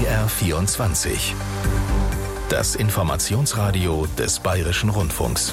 BR24. Das Informationsradio des Bayerischen Rundfunks.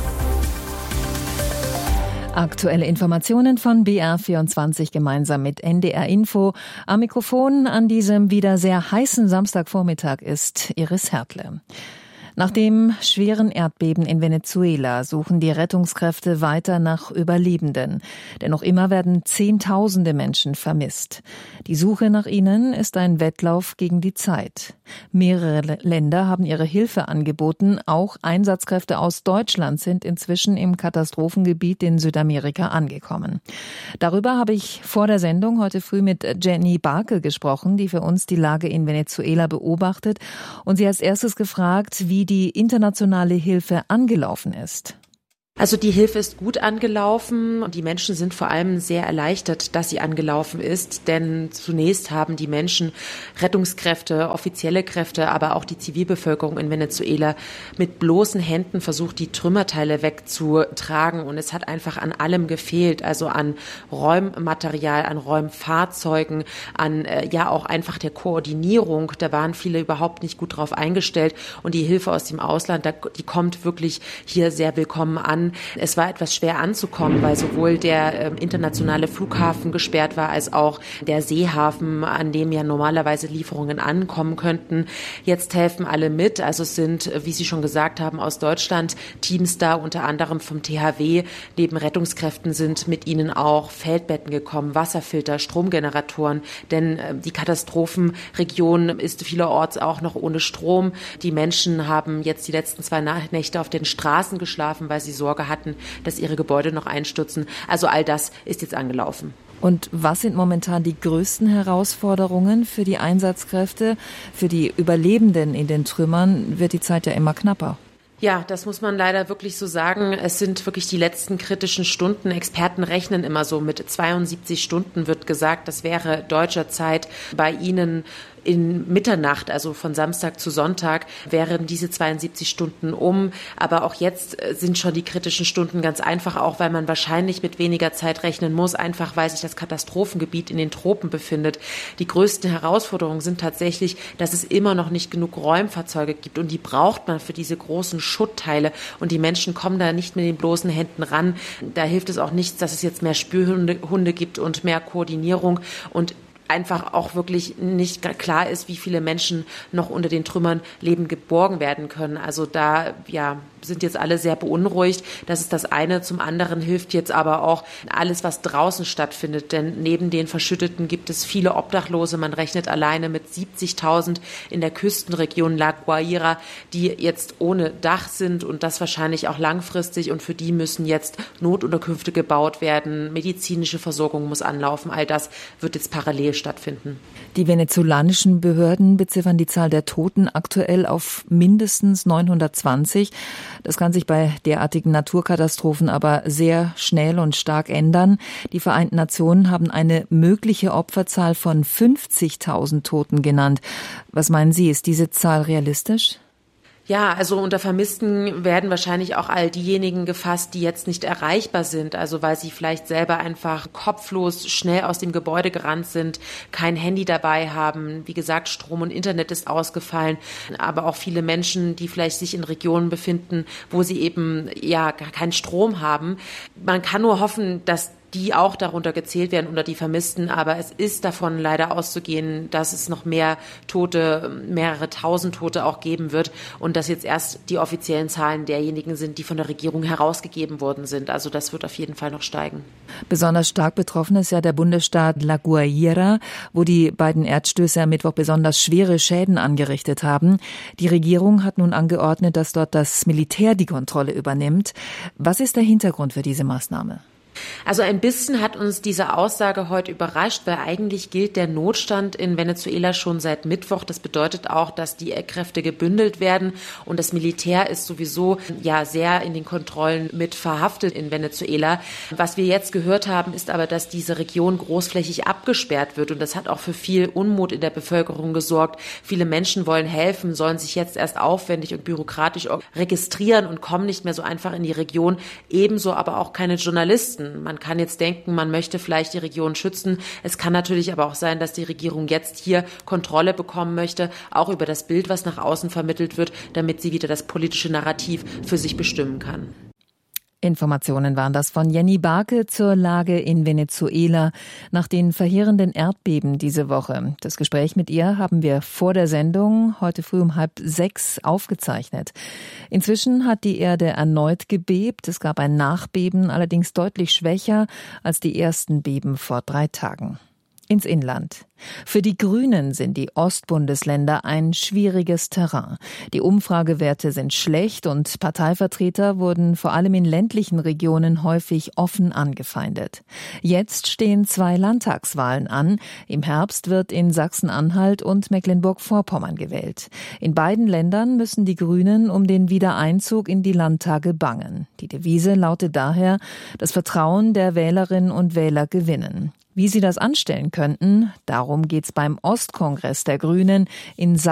Aktuelle Informationen von BR24 gemeinsam mit NDR Info. Am Mikrofon an diesem wieder sehr heißen Samstagvormittag ist Iris Hertle. Nach dem schweren Erdbeben in Venezuela suchen die Rettungskräfte weiter nach Überlebenden. Denn noch immer werden Zehntausende Menschen vermisst. Die Suche nach ihnen ist ein Wettlauf gegen die Zeit. Mehrere Länder haben ihre Hilfe angeboten. Auch Einsatzkräfte aus Deutschland sind inzwischen im Katastrophengebiet in Südamerika angekommen. Darüber habe ich vor der Sendung heute früh mit Jenny Barke gesprochen, die für uns die Lage in Venezuela beobachtet. Und sie als erstes gefragt, wie die internationale Hilfe angelaufen ist. Also die Hilfe ist gut angelaufen und die Menschen sind vor allem sehr erleichtert, dass sie angelaufen ist, denn zunächst haben die Menschen, Rettungskräfte, offizielle Kräfte, aber auch die Zivilbevölkerung in Venezuela mit bloßen Händen versucht, die Trümmerteile wegzutragen und es hat einfach an allem gefehlt, also an Räummaterial, an Räumfahrzeugen, an auch einfach der Koordinierung. Da waren viele überhaupt nicht gut drauf eingestellt und die Hilfe aus dem Ausland, die kommt wirklich hier sehr willkommen an. Es war etwas schwer anzukommen, weil sowohl der internationale Flughafen gesperrt war, als auch der Seehafen, an dem ja normalerweise Lieferungen ankommen könnten. Jetzt helfen alle mit. Also es sind, wie Sie schon gesagt haben, aus Deutschland Teams da, unter anderem vom THW. Neben Rettungskräften sind mit ihnen auch Feldbetten gekommen, Wasserfilter, Stromgeneratoren. Denn die Katastrophenregion ist vielerorts auch noch ohne Strom. Die Menschen haben jetzt die letzten 2 Nächte auf den Straßen geschlafen, weil sie Sorge hatten, dass ihre Gebäude noch einstürzen. Also all das ist jetzt angelaufen. Und was sind momentan die größten Herausforderungen für die Einsatzkräfte? Für die Überlebenden in den Trümmern wird die Zeit ja immer knapper. Ja, das muss man leider wirklich so sagen. Es sind wirklich die letzten kritischen Stunden. Experten rechnen immer so mit 72 Stunden, wird gesagt. Das wäre deutscher Zeit. Bei Ihnen in Mitternacht, also von Samstag zu Sonntag, wären diese 72 Stunden um. Aber auch jetzt sind schon die kritischen Stunden ganz einfach, auch weil man wahrscheinlich mit weniger Zeit rechnen muss, einfach weil sich das Katastrophengebiet in den Tropen befindet. Die größten Herausforderungen sind tatsächlich, dass es immer noch nicht genug Räumfahrzeuge gibt und die braucht man für diese großen Schuttteile und die Menschen kommen da nicht mit den bloßen Händen ran. Da hilft es auch nichts, dass es jetzt mehr Spürhunde gibt und mehr Koordinierung und einfach auch wirklich nicht klar ist, wie viele Menschen noch unter den Trümmern lebend geborgen werden können. Also da sind jetzt alle sehr beunruhigt. Das ist das eine. Zum anderen hilft jetzt aber auch alles, was draußen stattfindet. Denn neben den Verschütteten gibt es viele Obdachlose. Man rechnet alleine mit 70.000 in der Küstenregion La Guaira, die jetzt ohne Dach sind und das wahrscheinlich auch langfristig. Und für die müssen jetzt Notunterkünfte gebaut werden. Medizinische Versorgung muss anlaufen. All das wird jetzt parallel stattfinden. Die venezolanischen Behörden beziffern die Zahl der Toten aktuell auf mindestens 920. Das kann sich bei derartigen Naturkatastrophen aber sehr schnell und stark ändern. Die Vereinten Nationen haben eine mögliche Opferzahl von 50.000 Toten genannt. Was meinen Sie, ist diese Zahl realistisch? Ja, also unter Vermissten werden wahrscheinlich auch all diejenigen gefasst, die jetzt nicht erreichbar sind, also weil sie vielleicht selber einfach kopflos schnell aus dem Gebäude gerannt sind, kein Handy dabei haben. Wie gesagt, Strom und Internet ist ausgefallen, aber auch viele Menschen, die vielleicht sich in Regionen befinden, wo sie eben gar keinen Strom haben. Man kann nur hoffen, dass die auch darunter gezählt werden unter die Vermissten. Aber es ist davon leider auszugehen, dass es noch mehr Tote, mehrere tausend Tote auch geben wird und dass jetzt erst die offiziellen Zahlen derjenigen sind, die von der Regierung herausgegeben worden sind. Also das wird auf jeden Fall noch steigen. Besonders stark betroffen ist ja der Bundesstaat La Guaira, wo die beiden Erdstöße am Mittwoch besonders schwere Schäden angerichtet haben. Die Regierung hat nun angeordnet, dass dort das Militär die Kontrolle übernimmt. Was ist der Hintergrund für diese Maßnahme? Also ein bisschen hat uns diese Aussage heute überrascht, weil eigentlich gilt der Notstand in Venezuela schon seit Mittwoch. Das bedeutet auch, dass die Kräfte gebündelt werden und das Militär ist sowieso sehr in den Kontrollen mit verhaftet in Venezuela. Was wir jetzt gehört haben, ist aber, dass diese Region großflächig abgesperrt wird und das hat auch für viel Unmut in der Bevölkerung gesorgt. Viele Menschen wollen helfen, sollen sich jetzt erst aufwendig und bürokratisch registrieren und kommen nicht mehr so einfach in die Region. Ebenso aber auch keine Journalisten. lassen. Man kann jetzt denken, man möchte vielleicht die Region schützen. Es kann natürlich aber auch sein, dass die Regierung jetzt hier Kontrolle bekommen möchte, auch über das Bild, was nach außen vermittelt wird, damit sie wieder das politische Narrativ für sich bestimmen kann. Informationen waren das von Jenny Barke zur Lage in Venezuela nach den verheerenden Erdbeben diese Woche. Das Gespräch mit ihr haben wir vor der Sendung heute früh um 5:30 aufgezeichnet. Inzwischen hat die Erde erneut gebebt. Es gab ein Nachbeben, allerdings deutlich schwächer als die ersten Beben vor 3 Tagen. Ins Inland. Für die Grünen sind die Ostbundesländer ein schwieriges Terrain. Die Umfragewerte sind schlecht und Parteivertreter wurden vor allem in ländlichen Regionen häufig offen angefeindet. Jetzt stehen 2 Landtagswahlen an. Im Herbst wird in Sachsen-Anhalt und Mecklenburg-Vorpommern gewählt. In beiden Ländern müssen die Grünen um den Wiedereinzug in die Landtage bangen. Die Devise lautet daher: das Vertrauen der Wählerinnen und Wähler gewinnen. Wie sie das anstellen könnten, darum geht's beim Ostkongress der Grünen in